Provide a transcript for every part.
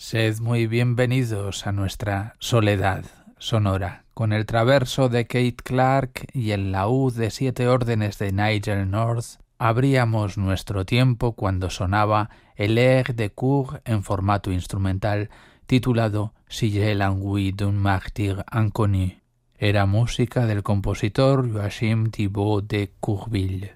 Sed muy bienvenidos a nuestra soledad sonora, con el traverso de Kate Clark y el laúd de 7 órdenes de Nigel North. Abríamos nuestro tiempo cuando sonaba el air de cour en formato instrumental titulado Si j'ai l'ennui d'un martyr inconnu. Era música del compositor Joachim Thibaut de Courville.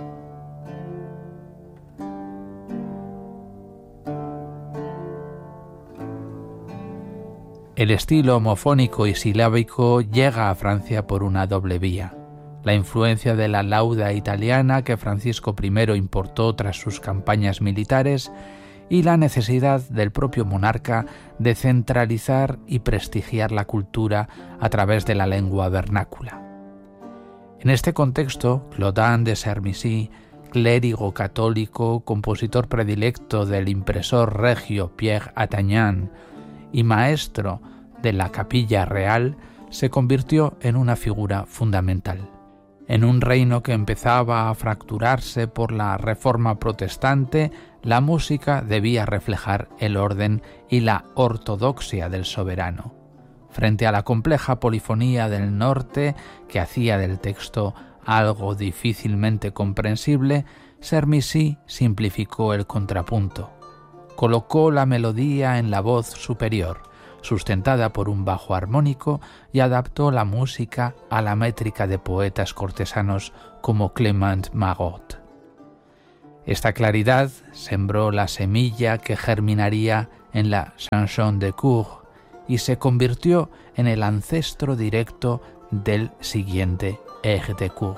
El estilo homofónico y silábico llega a Francia por una doble vía. La influencia de la lauda italiana que Francisco I importó tras sus campañas militares y la necesidad del propio monarca de centralizar y prestigiar la cultura a través de la lengua vernácula. En este contexto, Claudin de Sermisy, clérigo católico, compositor predilecto del impresor regio Pierre Attagnan y maestro de la Capilla Real, se convirtió en una figura fundamental. En un reino que empezaba a fracturarse por la Reforma protestante, la música debía reflejar el orden y la ortodoxia del soberano. Frente a la compleja polifonía del norte, que hacía del texto algo difícilmente comprensible, Sermisy simplificó el contrapunto. Colocó la melodía en la voz superior, sustentada por un bajo armónico, y adaptó la música a la métrica de poetas cortesanos como Clement Marot. Esta claridad sembró la semilla que germinaría en la chanson de cour y se convirtió en el ancestro directo del siguiente air de cour.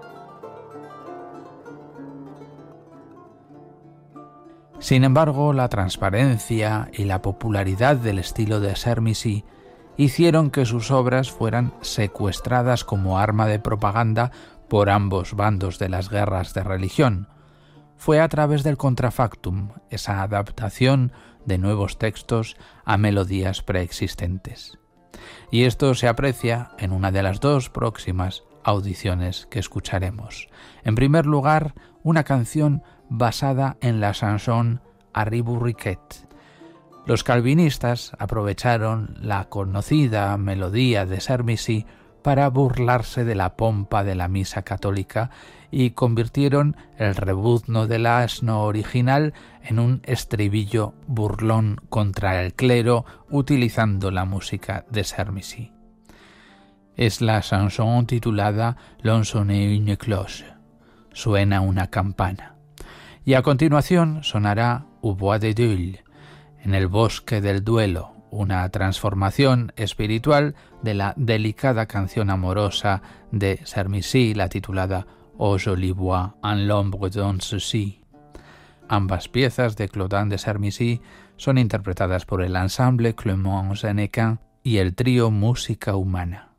Sin embargo, la transparencia y la popularidad del estilo de Sermisy hicieron que sus obras fueran secuestradas como arma de propaganda por ambos bandos de las guerras de religión. Fue a través del contrafactum, esa adaptación de nuevos textos a melodías preexistentes. Y esto se aprecia en una de las dos próximas audiciones que escucharemos. En primer lugar, una canción basada en la chanson Arrive Riquet. Los calvinistas aprovecharon la conocida melodía de Sermisy para burlarse de la pompa de la misa católica y convirtieron el rebuzno del asno original en un estribillo burlón contra el clero utilizando la música de Sermisy. Es la chanson titulada L'on sonne une cloche. Suena una campana. Y a continuación sonará Au bois de Deuil, en el bosque del duelo, una transformación espiritual de la delicada canción amorosa de Sermisy, la titulada Au joli bois en l'ombre d'un souci. Ambas piezas de Claudin de Sermisy son interpretadas por el ensemble Clément Jeannequin y el trío Música Humana.